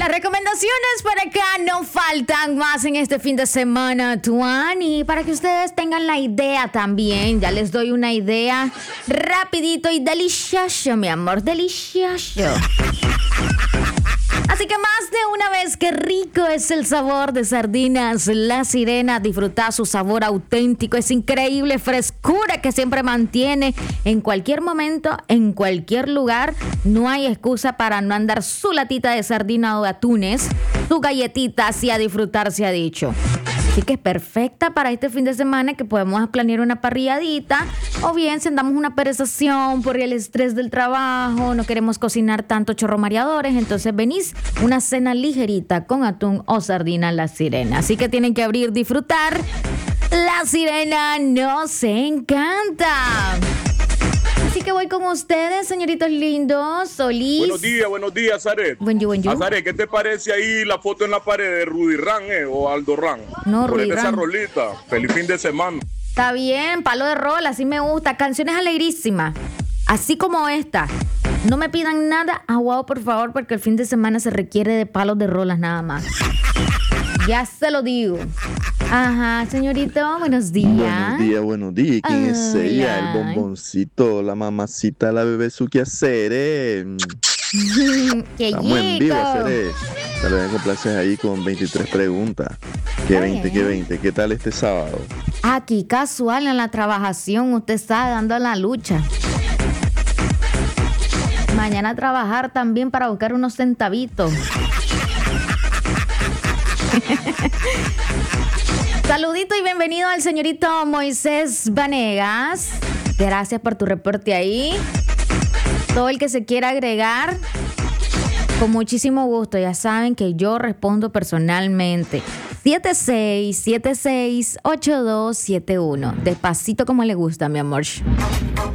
Las recomendaciones para acá no faltan más en este fin de semana, Tuani. Para que ustedes tengan la idea también, ya les doy una idea rapidito y delicioso, mi amor, delicioso. Así que más de una vez, qué rico es el sabor de Sardinas La Sirena. Disfrutar su sabor auténtico, es increíble frescura que siempre mantiene en cualquier momento, en cualquier lugar. No hay excusa para no andar su latita de sardina o de atunes, su galletita, así a disfrutar se ha dicho. Así que es perfecta para este fin de semana que podemos planear una parrilladita, o bien si andamos una perezación por el estrés del trabajo, no queremos cocinar tanto chorro mareadores, entonces venís una cena ligerita con atún o sardina La Sirena. Así que tienen que abrir, disfrutar. La Sirena nos encanta. Así que voy con ustedes, señoritos lindos. Solís. Buenos días, Zaret. Buen día. Zaret, ¿qué te parece ahí la foto en la pared de Rudy Ran o Aldo Ran? No, Rudy Ran. Esa rolita. Feliz fin de semana. Está bien, palo de rol, así me gusta. Canciones alegrísimas, así como esta. No me pidan nada aguado, por favor, porque el fin de semana se requiere de palos de rolas nada más. Ya se lo digo. Ajá, señorito, buenos días. Buenos días. ¿Quién es ella? El bomboncito, la mamacita, la bebé Suki Acere. ¡Qué Estamos en vivo, Acere. Saludos, complaces ahí con 23 preguntas. ¿Qué 20? ¿Qué tal este sábado? Aquí casual en la trabajación, usted está dando la lucha. Mañana a trabajar también para buscar unos centavitos. Saludito y bienvenido al señorito Moisés Vanegas. Gracias por tu reporte ahí. Todo el que se quiera agregar, con muchísimo gusto. Ya saben que yo respondo personalmente. 76768271. Despacito como le gusta, mi amor.